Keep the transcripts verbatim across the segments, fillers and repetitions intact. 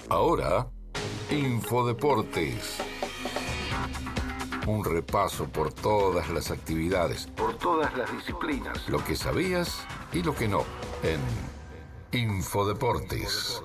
Ahora, Infodeportes. Un repaso por todas las actividades, por todas las disciplinas, lo que sabías y lo que no, en Infodeportes.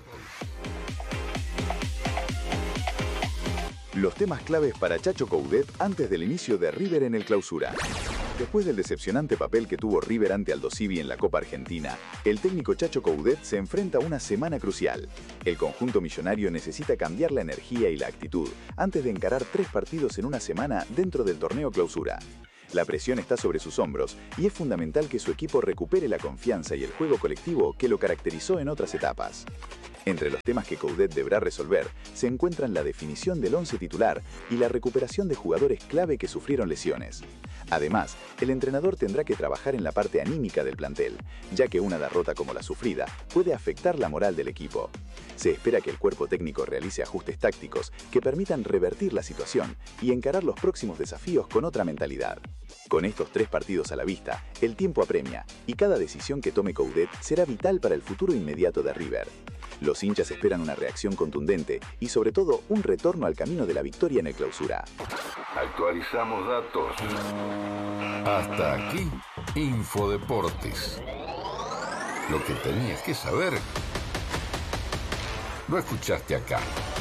Los temas claves para Chacho Coudet antes del inicio de River en el Clausura. Después del decepcionante papel que tuvo River ante Aldosivi en la Copa Argentina, el técnico Chacho Coudet se enfrenta a una semana crucial. El conjunto millonario necesita cambiar la energía y la actitud antes de encarar tres partidos en una semana dentro del torneo Clausura. La presión está sobre sus hombros y es fundamental que su equipo recupere la confianza y el juego colectivo que lo caracterizó en otras etapas. Entre los temas que Coudet deberá resolver se encuentran la definición del once titular y la recuperación de jugadores clave que sufrieron lesiones. Además, el entrenador tendrá que trabajar en la parte anímica del plantel, ya que una derrota como la sufrida puede afectar la moral del equipo. Se espera que el cuerpo técnico realice ajustes tácticos que permitan revertir la situación y encarar los próximos desafíos con otra mentalidad. Con estos tres partidos a la vista, el tiempo apremia y cada decisión que tome Coudet será vital para el futuro inmediato de River. Los hinchas esperan una reacción contundente y sobre todo un retorno al camino de la victoria en el Clausura. Actualizamos datos. Hasta aquí, Infodeportes. Lo que tenías que saber, lo escuchaste acá.